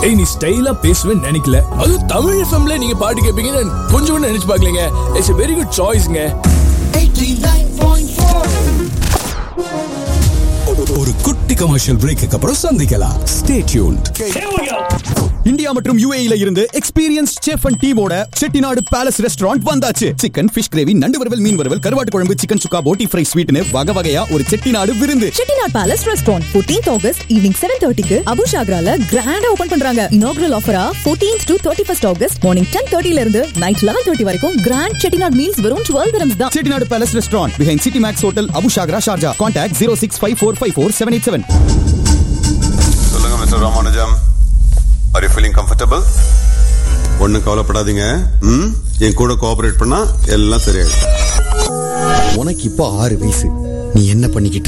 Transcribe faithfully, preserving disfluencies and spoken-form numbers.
டேய் நீ ஸ்டைலா பேசுவேன்னு நினைக்கல. அது தமிழ் எஃப்எம்ல நீங்க பாட்டு கேட்பீங்கன்னு கொஞ்சம் கூட நினைச்சு பார்க்கலங்க. It's a very good choiceங்க. eighty-nine point four. ஒரு குட்டி கமர்ஷியல் பிரேக்கு அப்புறம் சந்திக்கலாம். Stay tuned. இந்தியா மற்றும் யுஏஇல இருந்து எக்ஸ்பீரியன்ஸ் செஃப் அண்ட் டீமோட செட்டிநாடு பேலஸ் ரெஸ்டாரண்ட் வந்தாச்சு. சிக்கன், ஃபிஷ் கிரேவி, நண்டு வறுவல், மீன் வறுவல், கருவாட்டு குழம்பு, சிக்கன் சுக்கா, போட்டி ஃப்ரை, ஸ்வீட்னு வகை வகையா ஒரு செட்டிநாடு விருந்து. Chettinad palace restaurant fourteenth August evening seven thirty க்கு அபு ஷாக்ரால கிராண்டா ஓபன் பண்றாங்க. Inaugural ஆஃபரா fourteenth to thirty-first August morning ten thirty ல இருந்து night eleven thirty வரைக்கும் கிராண்ட் செட்டிநாடு மீல்ஸ் வெறும் twelve dirhams தான். Chettinad palace restaurant behind City Max Hotel, Abu ஷாக்ரா, Sharjah. Contact zero six five four five four seven eight seven. சொல்லுங்க mister Ramanujam. Are you feeling comfortable? ஒண்ணும் கவலைப்படாதீங்க. ம் என் கூட கோஆபரேட் பண்ணா எல்லாம் சரியாயிடும். உனக்கு இப்போ ஆறு வயசு. நீ என்ன பண்ணிக்கிட்டு